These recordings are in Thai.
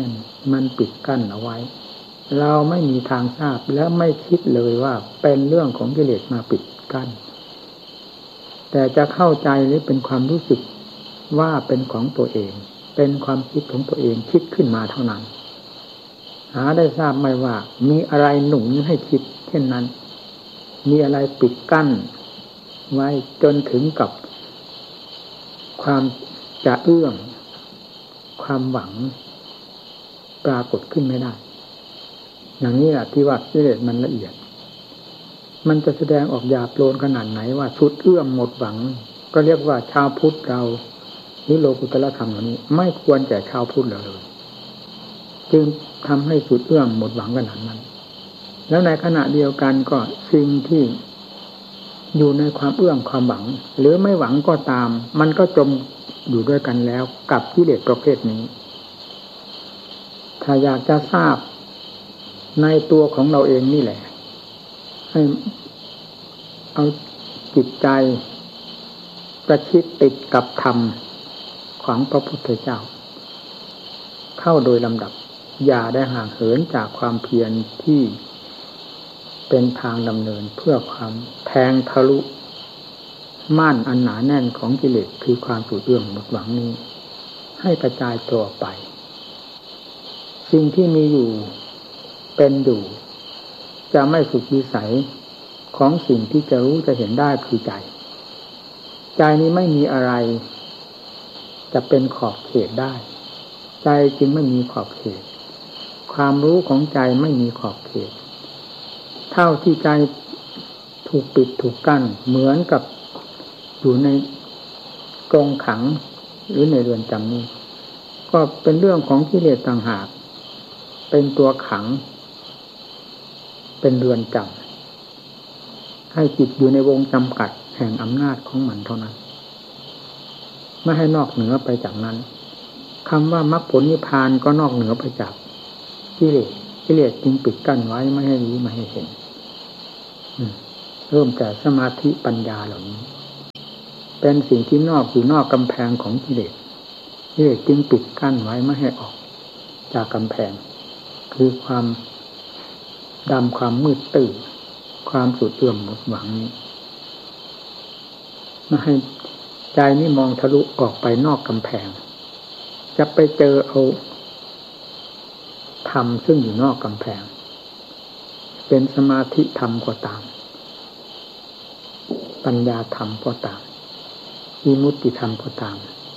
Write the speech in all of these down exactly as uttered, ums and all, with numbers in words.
มันปิดกั้นเอาไว้เราไม่มีทางทราบและไม่คิดเลยว่าเป็นเรื่องของกิเลสมาปิดกั้นแต่จะเข้าใจหรือเป็นความรู้สึกว่าเป็นของตัวเองเป็นความคิดของตัวเองคิดขึ้นมาเท่านั้นหาได้ทราบไหมว่ามีอะไรหนุนให้คิดเช่นนั้นมีอะไรปิดกั้นไว้จนถึงกับความจะเอื้อมความหวังปรากฏขึ้นไม่ได้อย่างนี้แหละที่ว่ากิเลสมันละเอียดมันจะแสดงออกหยาบโลนขนาดไหนว่าสุดเอื้อมหมดหวังก็เรียกว่าชาวพุทธเราหรือโลกุตตรธรรมเหล่านี้ไม่ควรแก่ชาวพุทธเราเลยจึงทำให้สุดเอื้อมหมดหวังขนาดนั้นแล้วในขณะเดียวกันก็สิ่งที่อยู่ในความเอื้อมความหวังหรือไม่หวังก็ตามมันก็จมอยู่ด้วยกันแล้วกับกิเลสประเภทนี้ถ้าอยากจะทราบในตัวของเราเองนี่แหละให้เอาจิตใจประชิดติดกับธรรมของพระพุทธเจ้าเข้าโดยลำดับอย่าได้ห่างเหินจากความเพียรที่เป็นทางดำเนินเพื่อความแทงทะลุม่านอันหนาแน่นของกิเลสคือความสุดเอื้อมหมดหวังนี้ให้กระจายตัวไปสิ่งที่มีอยู่เป็นอยู่จะไม่สุดวิสัยของสิ่งที่จะรู้จะเห็นได้คือใจใจนี้ไม่มีอะไรจะเป็นขอบเขตได้ใจจึงไม่มีขอบเขตความรู้ของใจไม่มีขอบเขตเท่าที่ใจถูกปิดถูกกั้นเหมือนกับอยู่ในกรงขังหรือในเรือนจำนี้ก็เป็นเรื่องของกิเลสต่างหากเป็นตัวขังเป็นเรือนจำให้จิตอยู่ในวงจำกัดแห่งอำนาจของมันเท่านั้นไม่ให้นอกเหนือไปจากนั้นคำว่ามรรคผลนิพพานก็นอกเหนือไปจากกิเลสกิเลสจึงปิดกั้นไว้ไม่ให้รู้ไม่ให้เห็นเริ่มแต่สมาธิปัญญาเหล่านี้เป็นสิ่งที่นอกอยู่นอกกำแพงของกิเลสกิเลสจึงปิดกั้นไว้ไม่ให้ออกจากกำแพงคือความดำความมืดตื้อความสุดเอื้อมหมดหวังนี้ไม่ให้ใจนี้มองทะลุออกไปนอกกำแพงจะไปเจอเอาธรรมซึ่งอยู่นอกกำแพงเป็นสมาธิธรรมก็ตามปัญญาธรรมก็ตามวิมุตติธรรมก็ตาม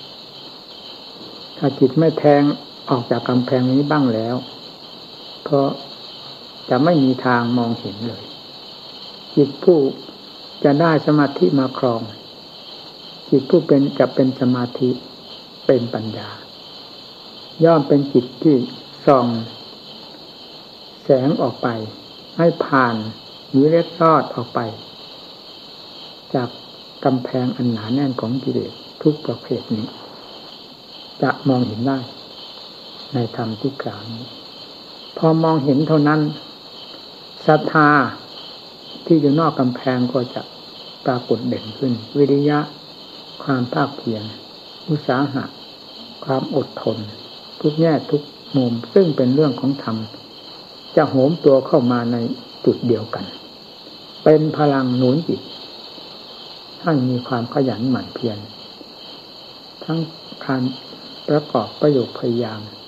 ถ้าจิตไม่แทงออกจากกำแพงนี้บ้างแล้วเพราะจะไม่มีทางมองเห็นเลยจิตผู้จะได้สมาธิมาครองจิตผู้เป็นจะเป็นสมาธิเป็นปัญญาย่อมเป็นจิตที่ส่องแสงออกไปให้ผ่านหรือเล็ดลอดออกไปจากกำแพงอันหนาแน่นของกิเลสทุกประเภทนี้จะมองเห็นได้ในธรรมที่กล่าวนี้พอมองเห็นเท่านั้นศรัทธาที่อยู่นอกกำแพงก็จะปรากฏเด่นขึ้นวิริยะความภาคเพียรอุตสาหะความอดทนทุกแง่ทุกมุมซึ่งเป็นเรื่องของธรรมจะโหมตัวเข้ามาในจุดเดียวกันเป็นพลังหนุนจิตให้มีความขยันหมั่นเพียรทั้งการประกอบประโยชน์พยายาม